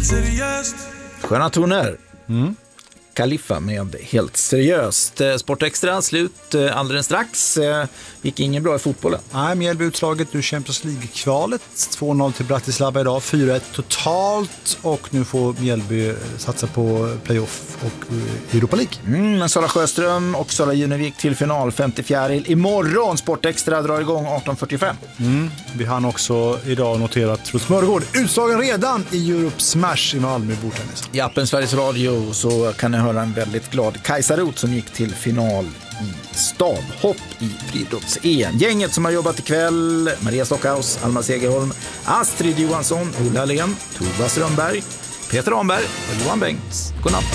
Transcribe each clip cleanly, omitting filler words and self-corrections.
helt seriöst. Sköna toner. Kaliffa med helt seriöst. Sportextra slut alldeles strax. Gick ingen bra i fotbollen. Nej, Mjällby utslaget ur Champions League-kvalet. 2-0 till Bratislava idag, 4-1 totalt. Och nu får Mjällby satsa på playoff och Europa League. Sara Sjöström och Sara Junevik till final 54 imorgon. Sportextra drar igång 18:45. Vi hann också idag noterat Trots Mörgård. Utslagen redan i Europe Smash i Malmö bordtennis. I appen Sveriges Radio så kan ni höra en väldigt glad Kajsa Roth som gick till final i stavhopp i friidrotts-EM. Gänget som har jobbat ikväll: Maria Stockhaus, Alma Segerholm, Astrid Johansson, Ulla Alén, Tova Strömberg, Peter Ramberg och Johan Bengts. Godnatt.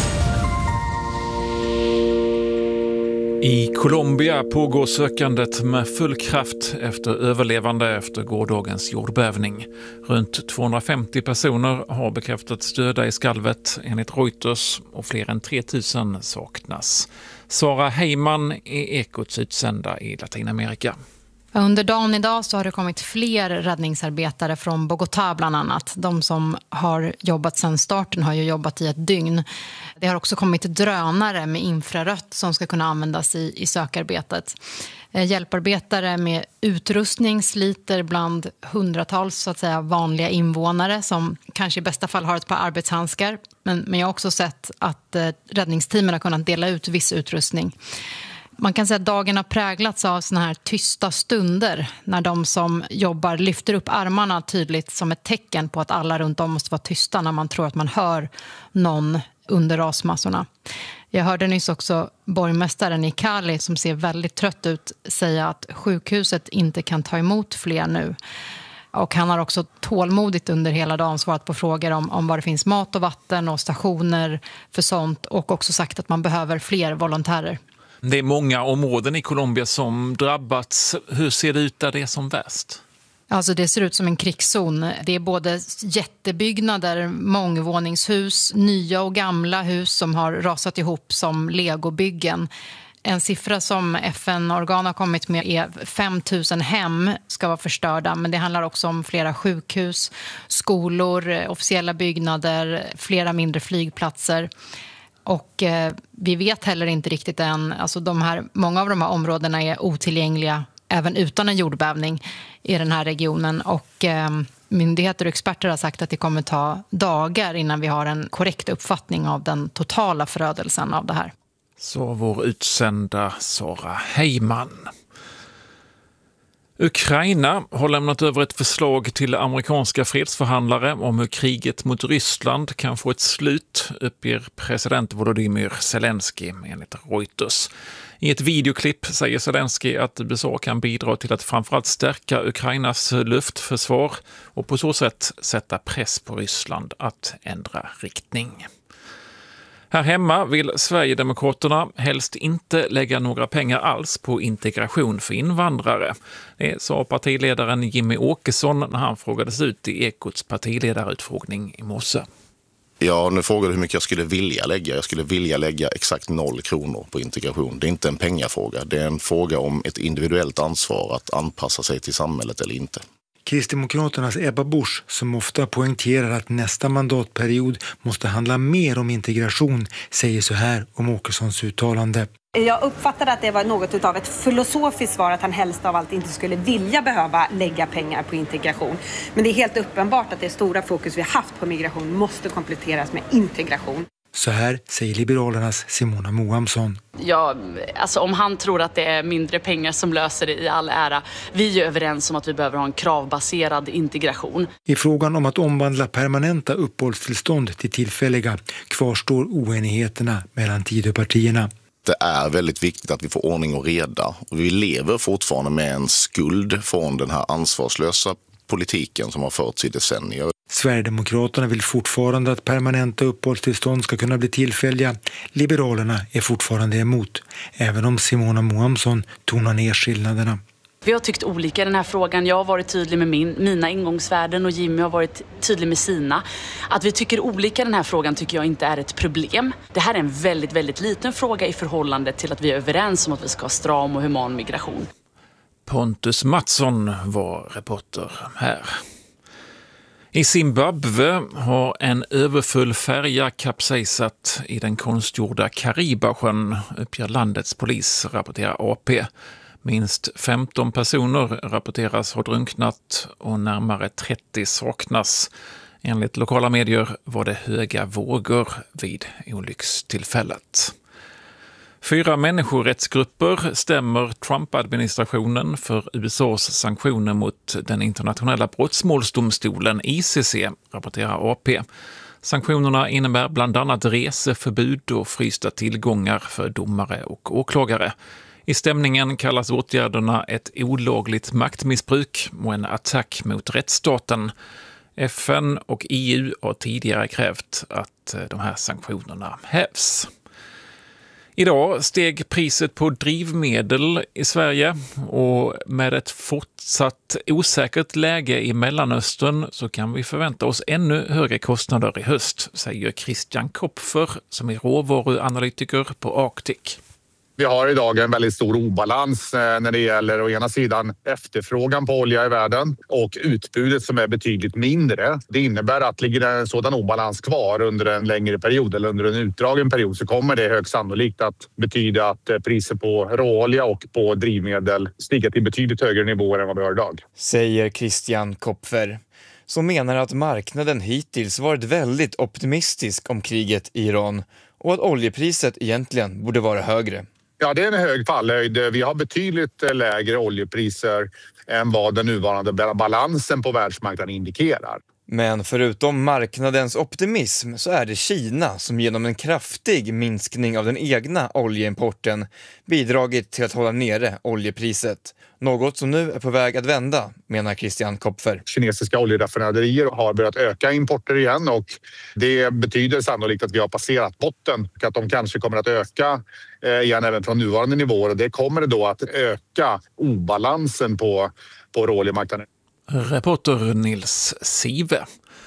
I Colombia pågår sökandet med full kraft efter överlevande efter gårdagens jordbävning. Runt 250 personer har bekräftats döda i skalvet enligt Reuters och fler än 3000 saknas. Sara Heyman är Ekots utsända i Latinamerika. Under dagen idag så har det kommit fler räddningsarbetare från Bogotá bland annat. De som har jobbat sedan starten har ju jobbat i ett dygn. Det har också kommit drönare med infrarött som ska kunna användas i sökarbetet. Hjälparbetare med utrustning sliter bland hundratals så att säga vanliga invånare som kanske i bästa fall har ett par arbetshandskar. Men jag har också sett att räddningsteamen har kunnat dela ut viss utrustning. Man kan säga att dagen har präglats av såna här tysta stunder när de som jobbar lyfter upp armarna tydligt som ett tecken på att alla runt om måste vara tysta när man tror att man hör någon under rasmassorna. Jag hörde nyss också borgmästaren i Cali som ser väldigt trött ut säga att sjukhuset inte kan ta emot fler nu. Och han har också tålmodigt under hela dagen svarat på frågor om var det finns mat och vatten och stationer för sånt och också sagt att man behöver fler volontärer. Det är många områden i Colombia som drabbats. Hur ser det ut där det är som värst? Alltså det ser ut som en krigszon. Det är både jättebyggnader, mångvåningshus, nya och gamla hus som har rasat ihop som legobyggen. En siffra som FN-organ har kommit med är 5 000 hem ska vara förstörda. Men det handlar också om flera sjukhus, skolor, officiella byggnader, flera mindre flygplatser. Och vi vet heller inte riktigt än, alltså många av de här områdena är otillgängliga även utan en jordbävning i den här regionen. Och myndigheter och experter har sagt att det kommer ta dagar innan vi har en korrekt uppfattning av den totala förödelsen av det här. Så vår utsända Sara Heyman. Ukraina har lämnat över ett förslag till amerikanska fredsförhandlare om hur kriget mot Ryssland kan få ett slut, uppger president Volodymyr Zelensky enligt Reuters. I ett videoklipp säger Zelensky att USA kan bidra till att framförallt stärka Ukrainas luftförsvar och på så sätt sätta press på Ryssland att ändra riktning. Här hemma vill Sverigedemokraterna helst inte lägga några pengar alls på integration för invandrare. Det sa partiledaren Jimmy Åkesson när han frågades ut i Ekots partiledarutfrågning i morse. Ja, nu frågade hur mycket jag skulle vilja lägga. Jag skulle vilja lägga exakt 0 kronor på integration. Det är inte en pengafråga. Det är en fråga om ett individuellt ansvar att anpassa sig till samhället eller inte. Kristdemokraternas Ebba Busch, som ofta poängterar att nästa mandatperiod måste handla mer om integration, säger så här om Åkessons uttalande. Jag uppfattade att det var något av ett filosofiskt svar att han helst av allt inte skulle vilja behöva lägga pengar på integration. Men det är helt uppenbart att det stora fokus vi har haft på migration måste kompletteras med integration. Så här säger Liberalernas Simona Mohamsson. Ja, alltså om han tror att det är mindre pengar som löser det i all ära. Vi är överens om att vi behöver ha en kravbaserad integration. I frågan om att omvandla permanenta uppehållstillstånd till tillfälliga kvarstår oenigheterna mellan Tidöpartierna. Det är väldigt viktigt att vi får ordning och reda. Och vi lever fortfarande med en skuld från den här ansvarslösa politiken som har förts i decennier. Sverigedemokraterna vill fortfarande att permanenta uppehållstillstånd ska kunna bli tillfälliga. Liberalerna är fortfarande emot, även om Simona Mohamsson tonar ner skillnaderna. Vi har tyckt olika i den här frågan. Jag har varit tydlig med mina ingångsvärden och Jimmy har varit tydlig med sina. Att vi tycker olika i den här frågan tycker jag inte är ett problem. Det här är en väldigt, väldigt liten fråga i förhållande till att vi är överens om att vi ska ha stram och human migration. Pontus Mattsson var reporter här. I Zimbabwe har en överfull färja kapsejsat i den konstgjorda Karibasjön, uppger landets polis, rapporterar AP. Minst 15 personer rapporteras ha drunknat och närmare 30 saknas. Enligt lokala medier var det höga vågor vid olyckstillfället. 4 människorättsgrupper stämmer Trump-administrationen för USAs sanktioner mot den internationella brottsmålsdomstolen ICC, rapporterar AP. Sanktionerna innebär bland annat reseförbud och frysta tillgångar för domare och åklagare. I stämningen kallas åtgärderna ett olagligt maktmissbruk och en attack mot rättsstaten. FN och EU har tidigare krävt att de här sanktionerna hävs. Idag steg priset på drivmedel i Sverige och med ett fortsatt osäkert läge i Mellanöstern så kan vi förvänta oss ännu högre kostnader i höst, säger Christian Kopfer som är råvaruanalytiker på Arctic. Vi har idag en väldigt stor obalans när det gäller å ena sidan efterfrågan på olja i världen och utbudet som är betydligt mindre. Det innebär att ligger det en sådan obalans kvar under en längre period eller under en utdragen period så kommer det högst sannolikt att betyda att priser på råolja och på drivmedel stiger till betydligt högre nivåer än vad vi har idag. Säger Christian Kopfer, som menar att marknaden hittills varit väldigt optimistisk om kriget i Iran och att oljepriset egentligen borde vara högre. Ja, det är en hög fallhöjd. Vi har betydligt lägre oljepriser än vad den nuvarande balansen på världsmarknaden indikerar. Men förutom marknadens optimism så är det Kina som genom en kraftig minskning av den egna oljeimporten bidragit till att hålla nere oljepriset. Något som nu är på väg att vända, menar Christian Kopfer. Kinesiska oljeraffinaderier har börjat öka importer igen och det betyder sannolikt att vi har passerat botten och att de kanske kommer att öka igen även från nuvarande nivåer och det kommer då att öka obalansen på råoljemarknaden. Reporter Nils Sive.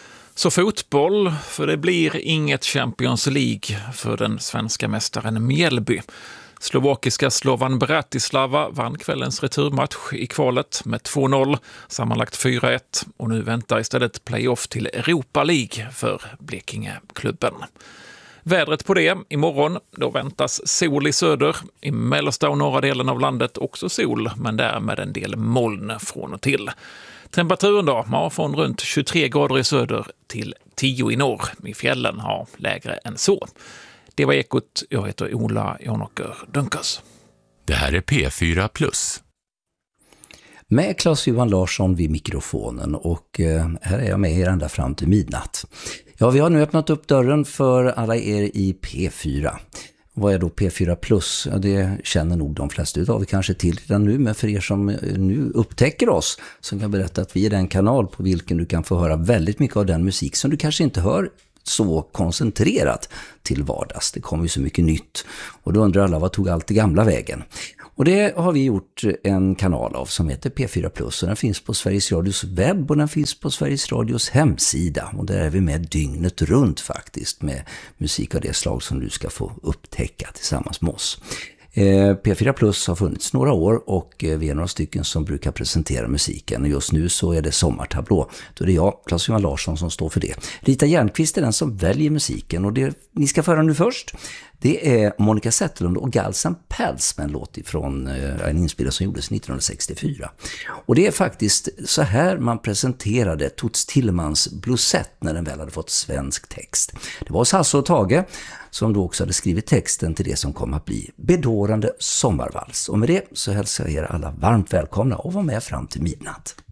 Så fotboll, för det blir inget Champions League för den svenska mästaren Mjällby. Slovakiska Slovan Bratislava vann kvällens returmatch i kvalet med 2-0, sammanlagt 4-1 och nu väntar istället playoff till Europa League för Blekingeklubben. Vädret på det, imorgon då väntas sol i söder, i mellersta och norra delen av landet också sol men där med en del moln från och till. Temperaturen då, från runt 23 grader i söder till 10 i norr, i fjällen har lägre än så. Det var Ekot, jag heter Ola Jonåker Dunkas. Det här är P4+. Med Claes-Johan Larsson vid mikrofonen och här är jag med er ända fram till midnatt. Ja, vi har nu öppnat upp dörren för alla er i P4. Vad är då P4+? Ja, det känner nog de flesta av er kanske till redan nu, men för er som nu upptäcker oss så kan jag berätta att vi är den kanal på vilken du kan få höra väldigt mycket av den musik som du kanske inte hör så koncentrerat till vardags. Det kommer ju så mycket nytt och då undrar alla, vad tog allt det gamla vägen? Och det har vi gjort en kanal av som heter P4+, och den finns på Sveriges Radios webb och den finns på Sveriges Radios hemsida och där är vi med dygnet runt faktiskt med musik av det slag som du ska få upptäcka tillsammans med oss. P4+ har funnits några år och vi är några stycken som brukar presentera musiken och just nu så är det sommartablå. Då är det jag, Claes-Johan Larsson, som står för det. Rita Järnqvist är den som väljer musiken och det ni ska föra nu först, det är Monica Zetterlund och Guns N' Pels med en låt ifrån en inspelning som gjordes 1964. Och det är faktiskt så här man presenterade Toots Thielemans Bluesette när den väl hade fått svensk text. Det var Hasse och Tage som då också hade skrivit texten till det som kom att bli Bedårande sommarvals. Och med det så hälsar jag er alla varmt välkomna och var med fram till midnatt.